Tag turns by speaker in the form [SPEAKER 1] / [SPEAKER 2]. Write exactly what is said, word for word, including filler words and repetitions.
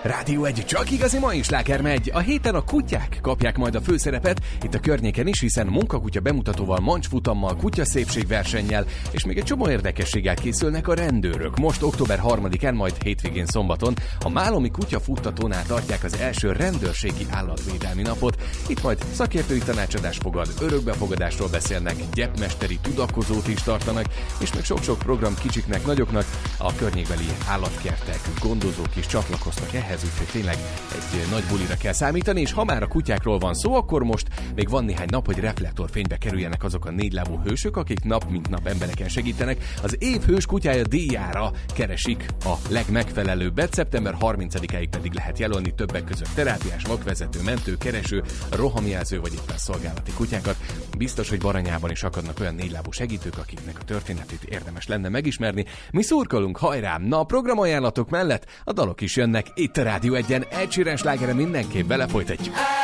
[SPEAKER 1] Rádió egy, csak igazi mai sláger megy. A héten a kutyák kapják majd a főszerepet, itt a környéken is, hiszen munkakutya bemutatóval, mancsfutammal, kutyaszépségversennyel, és még egy csomó érdekességgel készülnek a rendőrök. Most október harmadikán, majd hétvégén szombaton a Málomi Kutyafuttatónál tartják az első rendőrségi állatvédelmi napot. Itt majd szakértői tanácsadás fogad, örökbefogadásról beszélnek, gyepmesteri tudakozót is tartanak, és még sok-sok program kicsiknek, nagyoknak. A környékbeli állatkertek, gondozók is csatlakoztak ehhez, úgyhogy tényleg egy nagy bulira kell számítani, és ha már a kutyákról van szó, akkor most még van néhány nap, hogy reflektorfénybe kerüljenek azok a négylábú hősök, akik nap mint nap embereken segítenek. Az év hős kutyája díjára keresik a legmegfelelőbbet, szeptember harmincadikáig pedig lehet jelölni többek között terápiás, vakvezető, mentő, kereső, rohamjelző vagy éppen szolgálati kutyákat. Biztos, hogy Baranyában is akadnak olyan négylábú segítők, akiknek a történetét érdemes lenne megismerni. Mi szurkolunk, hajrá! Na, a programajánlatok mellett a dalok is jönnek itt a Rádió egyen. Ed Sheeran slágere mindenképp belefolytatjuk.